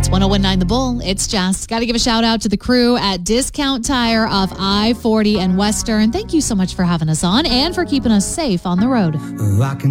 It's 1019 The Bull. It's Jess. Got to give a shout out to the crew at Discount Tire of I-40 and Western. Thank you so much for having us on and for keeping us safe on the road.